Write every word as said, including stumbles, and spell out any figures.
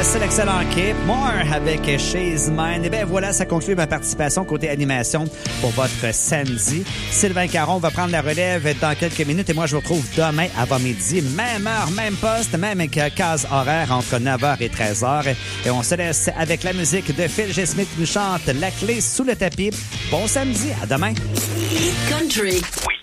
c'est l'excellent Cape More avec She's Mine. Et bien voilà, ça conclut ma participation côté animation pour votre samedi. Sylvain Caron va prendre la relève dans quelques minutes et moi je vous retrouve demain avant midi. Même heure, même poste, même case horaire entre neuf heures et treize heures. Et on se laisse avec la musique de Phil G. Smith qui nous chante La clé sous le tapis. Bon samedi, à demain. Country. Oui.